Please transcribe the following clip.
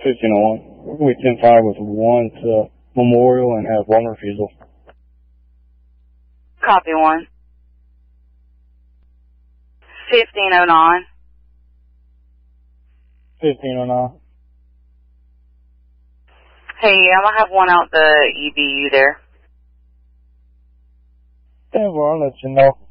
1501. We 10-5 with 1 to Memorial and have 1 refusal. Copy 1. 1509. 1509. Hey, I'm going to have 1 out the EBU there. Yeah, well, I'll let you know.